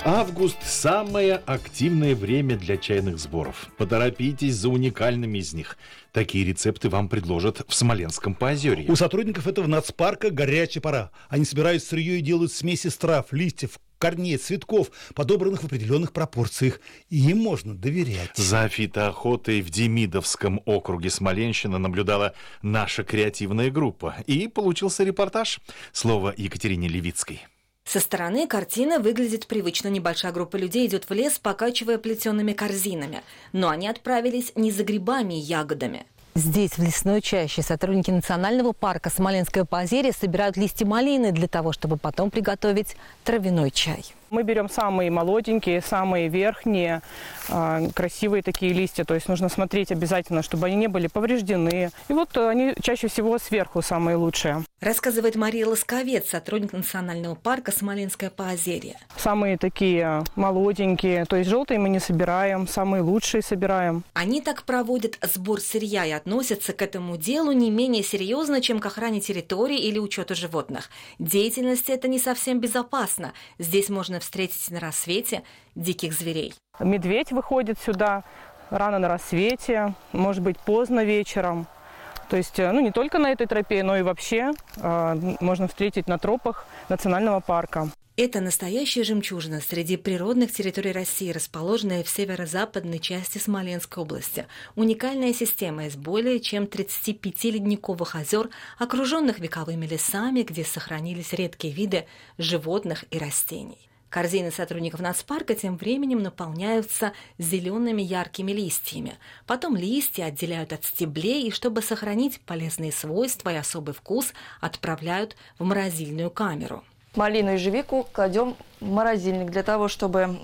Август – самое активное время для чайных сборов. Поторопитесь за уникальными из них. Такие рецепты вам предложат в Смоленском Поозерье. У сотрудников этого нацпарка горячая пора. Они собирают сырье и делают смеси из трав, листьев, корней, цветков, подобранных в определенных пропорциях. И им можно доверять. За фитоохотой в Демидовском округе Смоленщина наблюдала наша креативная группа. И получился репортаж. Слово Екатерине Левицкой. Со стороны картина выглядит привычно. Небольшая группа людей идет в лес, покачивая плетеными корзинами. Но они отправились не за грибами и ягодами. Здесь, в лесной чаще, сотрудники национального парка Смоленское Поозерье собирают листья малины для того, чтобы потом приготовить травяной чай. Мы берем самые молоденькие, самые верхние, красивые такие листья. То есть нужно смотреть обязательно, чтобы они не были повреждены. И вот они чаще всего сверху самые лучшие. Рассказывает Мария Лосковец, сотрудник национального парка Смоленское Поозерье. Самые такие молоденькие, то есть желтые мы не собираем, самые лучшие собираем. Они так проводят сбор сырья и относятся к этому делу не менее серьезно, чем к охране территории или учету животных. Деятельность эта не совсем безопасна. Здесь можно встретить на рассвете диких зверей. Медведь выходит сюда рано на рассвете, может быть поздно вечером. То есть не только на этой тропе, но и вообще можно встретить на тропах национального парка. Это настоящая жемчужина среди природных территорий России, расположенная в северо-западной части Смоленской области. Уникальная система из более чем 35 ледниковых озер, окруженных вековыми лесами, где сохранились редкие виды животных и растений. Корзины сотрудников нацпарка тем временем наполняются зелеными яркими листьями. Потом листья отделяют от стеблей и, чтобы сохранить полезные свойства и особый вкус, отправляют в морозильную камеру. Малину и ежевику кладем в морозильник для того, чтобы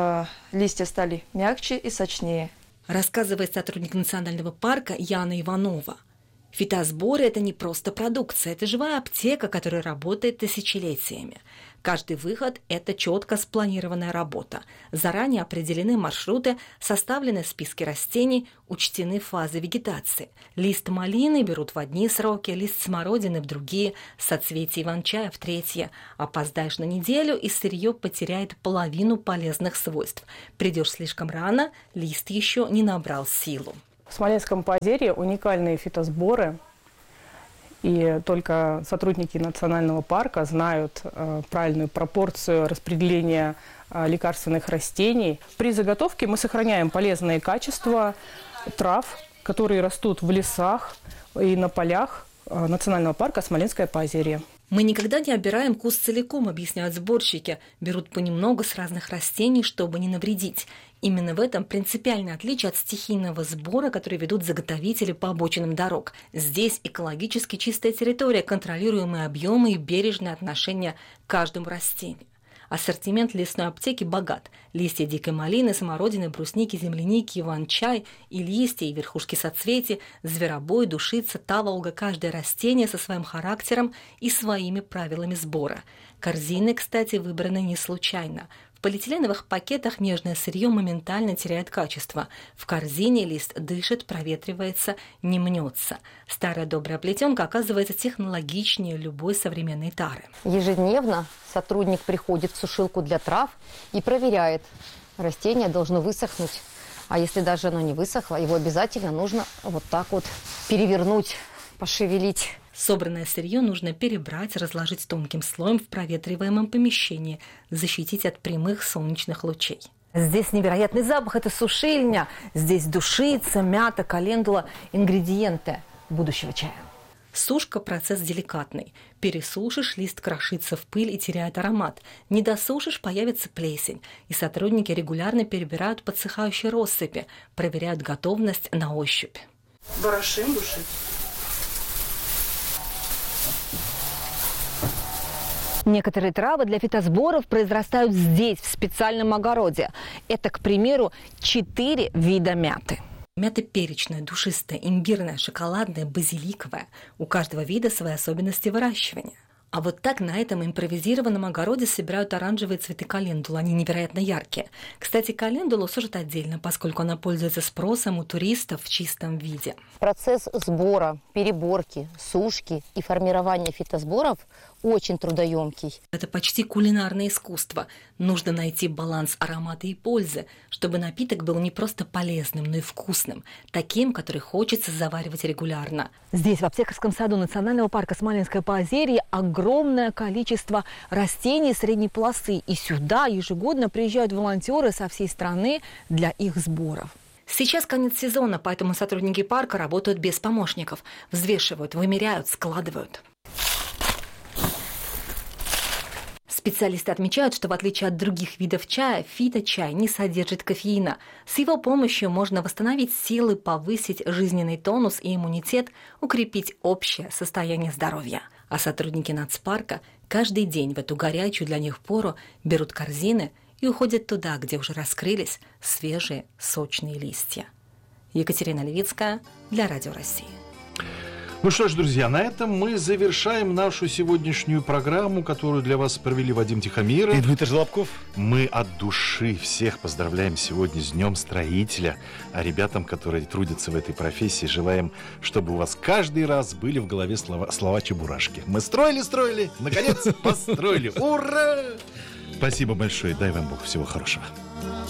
листья стали мягче и сочнее. Рассказывает сотрудник национального парка Яна Иванова. Фитосборы – это не просто продукция, это живая аптека, которая работает тысячелетиями. Каждый выход – это четко спланированная работа. Заранее определены маршруты, составлены списки растений, учтены фазы вегетации. Лист малины берут в одни сроки, лист смородины в другие, соцветие иван-чая в третье. Опоздаешь на неделю, и сырье потеряет половину полезных свойств. Придешь слишком рано, лист еще не набрал силу. В Смоленском Поозерье уникальные фитосборы, и только сотрудники национального парка знают правильную пропорцию распределения лекарственных растений. При заготовке мы сохраняем полезные качества трав, которые растут в лесах и на полях национального парка Смоленское Поозерье. Мы никогда не обираем куст целиком, объясняют сборщики. Берут понемногу с разных растений, чтобы не навредить. Именно в этом принципиальное отличие от стихийного сбора, который ведут заготовители по обочинам дорог. Здесь экологически чистая территория, контролируемые объемы и бережное отношение к каждому растению. Ассортимент лесной аптеки богат. Листья дикой малины, смородины, брусники, земляники, иван-чай, и листья, и верхушки соцветий, зверобой, душица, таволга. Каждое растение со своим характером и своими правилами сбора. Корзины, кстати, выбраны не случайно. В полиэтиленовых пакетах нежное сырье моментально теряет качество. В корзине лист дышит, проветривается, не мнется. Старая добрая плетенка оказывается технологичнее любой современной тары. Ежедневно сотрудник приходит в сушилку для трав и проверяет. Растение должно высохнуть. А если даже оно не высохло, его обязательно нужно вот так вот перевернуть, пошевелить. Собранное сырье нужно перебрать, разложить тонким слоем в проветриваемом помещении, защитить от прямых солнечных лучей. Здесь невероятный запах, это сушильня. Здесь душица, мята, календула, ингредиенты будущего чая. Сушка – процесс деликатный. Пересушишь, лист крошится в пыль и теряет аромат. Не досушишь – появится плесень. И сотрудники регулярно перебирают подсыхающие россыпи, проверяют готовность на ощупь. Ворошим, душить. Некоторые травы для фитосборов произрастают здесь, в специальном огороде. Это, к примеру, 4 вида мяты. Мята перечная, душистая, имбирная, шоколадная, базиликовая. У каждого вида свои особенности выращивания. А вот так на этом импровизированном огороде собирают оранжевые цветы календулы. Они невероятно яркие. Кстати, календулу сушат отдельно, поскольку она пользуется спросом у туристов в чистом виде. Процесс сбора, переборки, сушки и формирования фитосборов очень трудоемкий. Это почти кулинарное искусство. Нужно найти баланс аромата и пользы, чтобы напиток был не просто полезным, но и вкусным, таким, который хочется заваривать регулярно. Здесь, в Аптекарском саду Национального парка Смоленское Поозерье, огромное количество растений средней полосы. И сюда ежегодно приезжают волонтеры со всей страны для их сборов. Сейчас конец сезона, поэтому сотрудники парка работают без помощников. Взвешивают, вымеряют, складывают. Специалисты отмечают, что в отличие от других видов чая, фиточай не содержит кофеина. С его помощью можно восстановить силы, повысить жизненный тонус и иммунитет, укрепить общее состояние здоровья. А сотрудники нацпарка каждый день в эту горячую для них пору берут корзины и уходят туда, где уже раскрылись свежие сочные листья. Екатерина Левицкая для Радио России. Ну что ж, друзья, на этом мы завершаем нашу сегодняшнюю программу, которую для вас провели Вадим Тихомиров и Дмитрий Желобков. Мы от души всех поздравляем сегодня с Днем Строителя. А ребятам, которые трудятся в этой профессии, желаем, чтобы у вас каждый раз были в голове слова Чебурашки. Мы строили, наконец построили. Ура! Спасибо большое. Дай вам Бог всего хорошего.